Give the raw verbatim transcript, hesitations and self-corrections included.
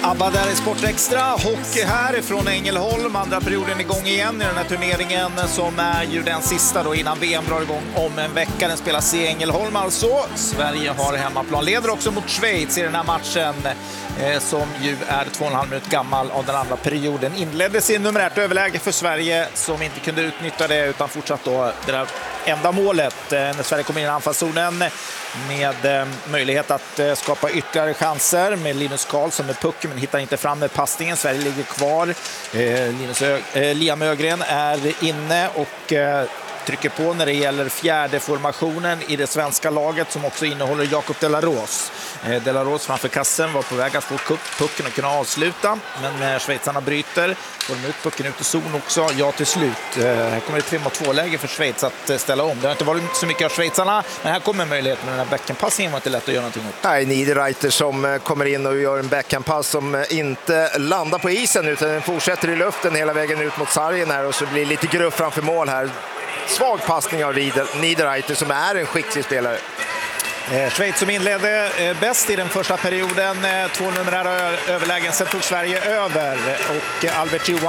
ABBA där i Sport Extra. Hockey här från Ängelholm. Andra perioden igång igen i den här turneringen som är ju den sista då innan V M drar igång om en vecka. Den spelas i Ängelholm alltså. Sverige har hemmaplan. Leder också mot Schweiz i den här matchen eh, som ju är två och en halv minut gammal av den andra perioden. Inleddes i numerärt överläge för Sverige som inte kunde utnyttja det utan fortsatt då det där enda målet eh, när Sverige kom in i anfallszonen med eh, möjlighet att eh, skapa ytterligare chanser med Linus Karlsson med pucken men hittar inte fram med passningen. Sverige ligger kvar. Eh, Linus Ö- eh, Liam Ögren är inne och eh, trycker på när det gäller fjärde formationen i det svenska laget som också innehåller Jakob Delaros. Eh, Delaros framför kassen var på väg att få pucken och kunna avsluta men eh, schweizarna bryter. Får de ut pucken ut i zon också. Ja till slut. Eh, här kommer det tre mot två läge för Schweiz att eh, ställa om. Det har inte varit så mycket av schweizarna men här kommer möjligheten med den här backhand-passningen var inte lätt att göra någonting åt. Nej, Niederreiter som eh, kommer in och gör en backhand-pass som eh, inte landar på isen utan den fortsätter i luften hela vägen ut mot sargen här och så blir det lite gruff framför mål här. Svag passning av Niederreiter som är en skicklig spelare. Eh, Schweiz som inledde eh, bäst i den första perioden. Eh, två numerära överlägen. Sen tog Sverige över och eh, Albert Johansson